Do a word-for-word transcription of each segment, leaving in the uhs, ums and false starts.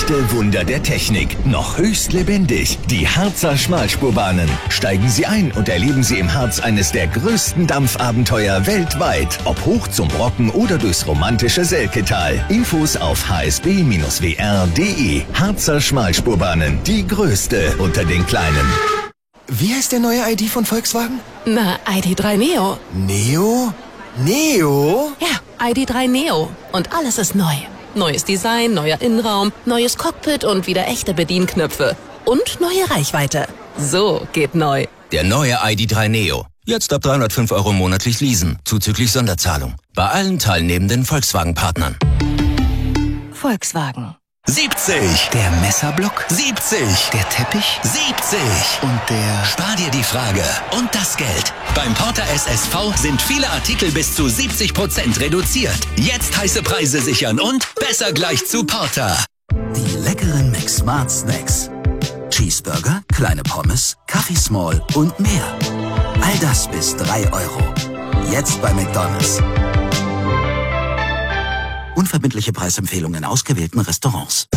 Echte Wunder der Technik, noch höchst lebendig. Die Harzer Schmalspurbahnen. Steigen Sie ein und erleben Sie im Harz eines der größten Dampfabenteuer weltweit. Ob hoch zum Brocken oder durchs romantische Selketal. Infos auf h s b Bindestrich w r punkt d e. Harzer Schmalspurbahnen, die größte unter den kleinen. Wie heißt der neue I D von Volkswagen? Na, I D drei Neo. Neo? Neo? Ja, I D drei Neo. Und alles ist neu. Neues Design, neuer Innenraum, neues Cockpit und wieder echte Bedienknöpfe. Und neue Reichweite. So geht neu. Der neue I D drei Neo. Jetzt ab dreihundertfünf Euro monatlich leasen, zuzüglich Sonderzahlung. Bei allen teilnehmenden Volkswagen-Partnern. Volkswagen. siebzig. Der Messerblock. siebzig. Der Teppich. siebzig. Und der... Spar dir die Frage und das Geld. Beim Porter S S V sind viele Artikel bis zu siebzig Prozent reduziert. Jetzt heiße Preise sichern und besser gleich zu Porter. Die leckeren McSmart Snacks. Cheeseburger, kleine Pommes, Kaffee Small und mehr. All das bis drei Euro. Jetzt bei McDonald's. Unverbindliche Preisempfehlungen in ausgewählten Restaurants.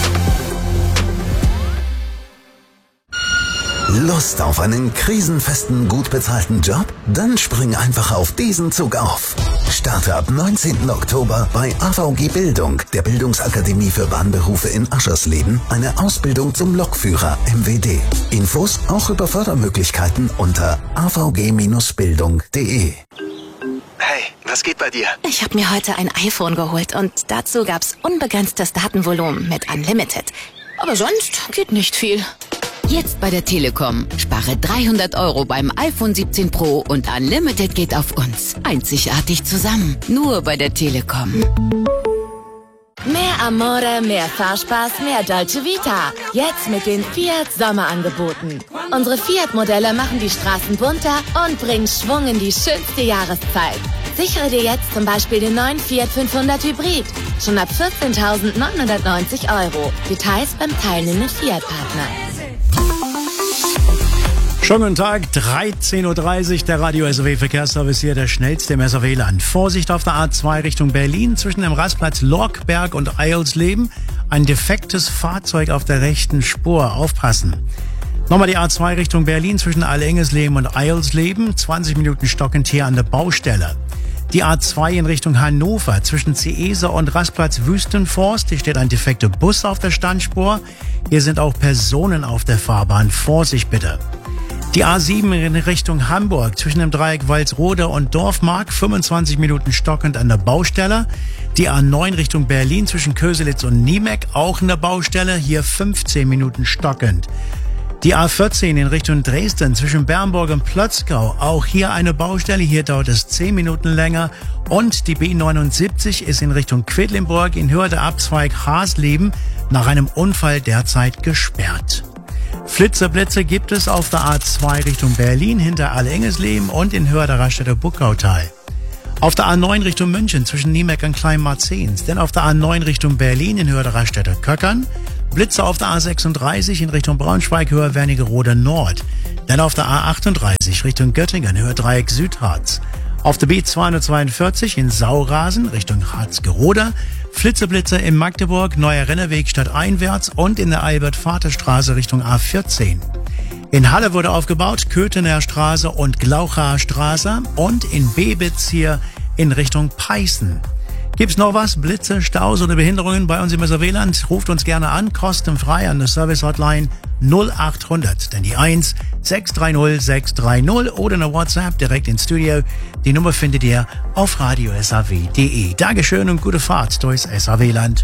Lust auf einen krisenfesten, gut bezahlten Job? Dann spring einfach auf diesen Zug auf. Starte ab neunzehnten Oktober bei A V G Bildung, der Bildungsakademie für Bahnberufe in Aschersleben, eine Ausbildung zum Lokführer M W D. Infos auch über Fördermöglichkeiten unter a v g Bindestrich bildung punkt d e. Hey, was geht bei dir? Ich habe mir heute ein iPhone geholt und dazu gab's unbegrenztes Datenvolumen mit Unlimited. Aber sonst geht nicht viel. Jetzt bei der Telekom. Spare dreihundert Euro beim iPhone siebzehn Pro und Unlimited geht auf uns. Einzigartig zusammen. Nur bei der Telekom. Mehr Amore, mehr Fahrspaß, mehr Dolce Vita. Jetzt mit den Fiat Sommerangeboten. Unsere Fiat-Modelle machen die Straßen bunter und bringen Schwung in die schönste Jahreszeit. Sichere dir jetzt zum Beispiel den neuen Fiat fünfhundert Hybrid. Schon ab vierzehntausendneunhundertneunzig Euro. Details beim teilnehmenden Fiat-Partner. Schönen guten Tag, dreizehn Uhr dreißig, der Radio S R W Verkehrsservice hier, der schnellste im S R W-Land. Vorsicht auf der A zwei Richtung Berlin zwischen dem Rastplatz Lorkberg und Eilsleben. Ein defektes Fahrzeug auf der rechten Spur, aufpassen. Nochmal die A zwei Richtung Berlin zwischen Allengesleben und Eilsleben, zwanzig Minuten stockend hier an der Baustelle. Die A zwei in Richtung Hannover zwischen Ciesa und Rastplatz Wüstenforst. Hier steht ein defekter Bus auf der Standspur. Hier sind auch Personen auf der Fahrbahn. Vorsicht bitte. Die A sieben in Richtung Hamburg zwischen dem Dreieck Walsrode und Dorfmark, fünfundzwanzig Minuten stockend an der Baustelle. Die A neun Richtung Berlin zwischen Köselitz und Niemek, auch in der Baustelle, hier fünfzehn Minuten stockend. Die A vierzehn in Richtung Dresden zwischen Bernburg und Plötzgau, auch hier eine Baustelle, hier dauert es zehn Minuten länger. Und die B neunundsiebzig ist in Richtung Quedlinburg in Höhe der Abzweig Hasleben nach einem Unfall derzeit gesperrt. Flitzerblitze gibt es auf der A zwei Richtung Berlin hinter Allengesleben und in Höhe der Raststätte Buckautal. Auf der A neun Richtung München zwischen Niemek und Kleinmarzens, denn auf der A neun Richtung Berlin in Höhe der Raststätte Köckern. Blitze auf der A sechsunddreißig in Richtung Braunschweig, Höhe Wernigerode Nord. Dann auf der A achtunddreißig Richtung Göttingen, Höhe Dreieck Südharz. Auf der B zweihundertzweiundvierzig in Saurasen Richtung Harzgerode. Flitzeblitze in Magdeburg, Neuer Renneweg stadteinwärts und in der Albert-Vater-Straße Richtung A vierzehn. In Halle wurde aufgebaut, Köthener Straße und Glauchaer Straße und in Bebitz hier in Richtung Peißen. Gibt's noch was? Blitze, Staus oder Behinderungen bei uns im S R W-Land? Ruft uns gerne an, kostenfrei an der Service-Hotline null achthundert, denn die eins sechs drei null sechs drei null oder eine WhatsApp direkt ins Studio. Die Nummer findet ihr auf radio s r w punkt d e. Dankeschön und gute Fahrt durchs S R W-Land.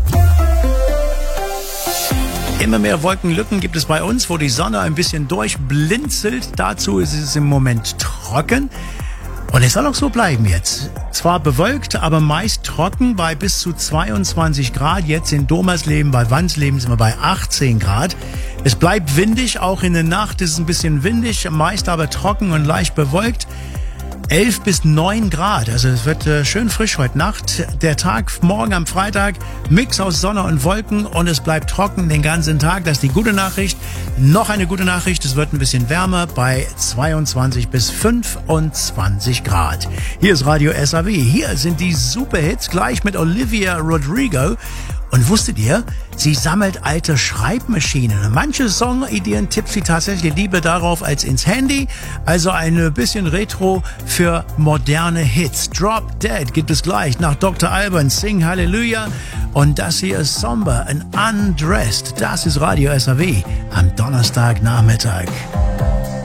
Immer mehr Wolkenlücken gibt es bei uns, wo die Sonne ein bisschen durchblinzelt. Dazu ist es im Moment trocken. Und es soll auch so bleiben jetzt. Zwar bewölkt, aber meist trocken bei bis zu zweiundzwanzig Grad. Jetzt in Domersleben, bei Wansleben sind wir bei achtzehn Grad. Es bleibt windig, auch in der Nacht ist es ein bisschen windig, meist aber trocken und leicht bewölkt. elf bis neun Grad, also es wird äh, schön frisch heute Nacht. Der Tag morgen am Freitag, Mix aus Sonne und Wolken und es bleibt trocken den ganzen Tag. Das ist die gute Nachricht. Noch eine gute Nachricht, es wird ein bisschen wärmer bei zweiundzwanzig bis fünfundzwanzig Grad. Hier ist Radio S R W, hier sind die Superhits, gleich mit Olivia Rodrigo. Und wusstet ihr, sie sammelt alte Schreibmaschinen. Und manche Songideen tippt sie tatsächlich lieber darauf als ins Handy. Also ein bisschen Retro für moderne Hits. Drop Dead gibt es gleich nach Doktor Alban, Sing Hallelujah. Und das hier ist Somber and Undressed. Das ist Radio S R W am Donnerstagnachmittag.